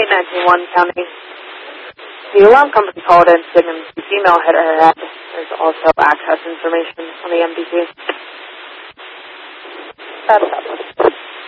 19-1 County. The alarm company called in stating the female hit her head. There's also access information on the MDT. That's